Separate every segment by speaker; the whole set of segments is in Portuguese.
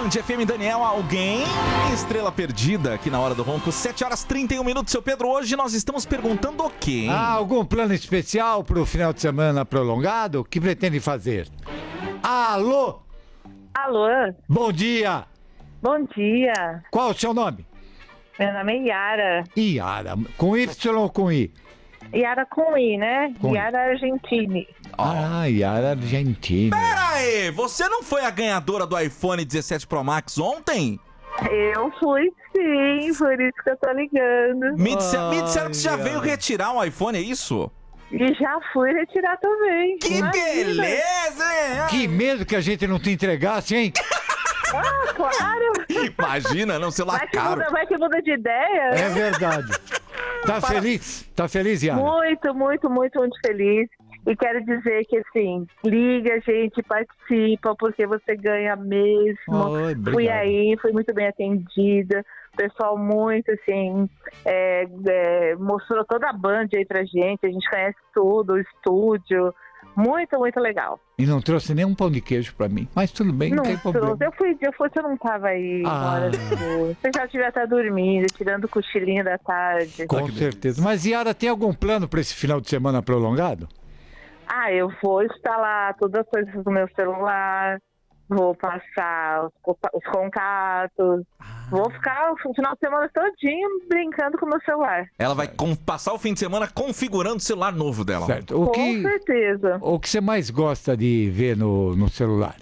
Speaker 1: Band FM, Daniel, alguém? Estrela perdida aqui na hora do ronco. 7h31, seu Pedro. Hoje nós estamos perguntando o quê, hein?
Speaker 2: Algum plano especial pro final de semana prolongado? O que pretende fazer? Alô?
Speaker 3: Alô?
Speaker 2: Bom dia!
Speaker 3: Bom dia.
Speaker 2: Qual o seu nome?
Speaker 3: Meu nome é Yara.
Speaker 2: Yara. Com Y ou com I?
Speaker 3: Yara com I, né?
Speaker 2: Com I.
Speaker 3: Yara Argentini.
Speaker 2: Yara Argentina.
Speaker 1: Pera aí, você não foi a ganhadora do iPhone 17 Pro Max ontem?
Speaker 3: Eu fui sim, por isso que eu tô ligando.
Speaker 1: Me disseram que você já veio retirar um iPhone, é isso?
Speaker 3: E já fui retirar também.
Speaker 1: Que
Speaker 3: Imagina.
Speaker 1: beleza, hein?
Speaker 2: Que medo que a gente não te entregasse, hein?
Speaker 3: Ah, claro.
Speaker 1: Imagina, não, celular caro.
Speaker 3: Vai que muda de ideia.
Speaker 2: É verdade. Tá feliz? Tá feliz, Yara?
Speaker 3: Muito, muito, muito, muito feliz. E quero dizer que, assim, liga, gente, participa, porque você ganha mesmo.
Speaker 2: Oi, obrigado.
Speaker 3: Fui aí, fui muito bem atendida. O pessoal muito, assim, mostrou toda a Band aí pra gente. A gente conhece tudo, o estúdio. Muito, muito legal.
Speaker 2: E não trouxe nenhum pão de queijo pra mim. Mas tudo bem, não tem problema.
Speaker 3: Eu fui, você não tava aí na hora do... Você já devia estar dormindo, tirando o cochilinho da tarde.
Speaker 2: Com certeza. Mas, Yara, tem algum plano pra esse final de semana prolongado?
Speaker 3: Eu vou instalar todas as coisas no meu celular, vou passar os contatos, vou ficar o final de semana todinho brincando com o meu celular.
Speaker 1: Ela vai passar o fim de semana configurando o celular novo dela.
Speaker 2: Certo.
Speaker 3: Com certeza.
Speaker 2: O que você mais gosta de ver no celular?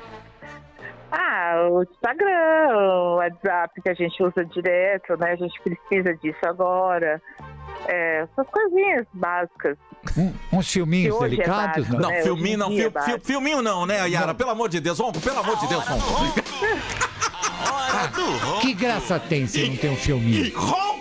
Speaker 3: O Instagram, o WhatsApp que a gente usa direto, né? A gente precisa disso agora. Essas coisinhas básicas.
Speaker 2: Uns filminhos
Speaker 3: Que hoje
Speaker 2: delicados?
Speaker 3: é básico,
Speaker 2: Não.
Speaker 1: Não,
Speaker 3: né?
Speaker 1: filminho não,
Speaker 3: Hoje em dia é básico.
Speaker 1: filminho não, né, Yara? Pelo amor de Deus, Ronco, pelo amor de Deus, Ronco.
Speaker 2: Que graça tem se não tem um filminho?
Speaker 1: Ronco!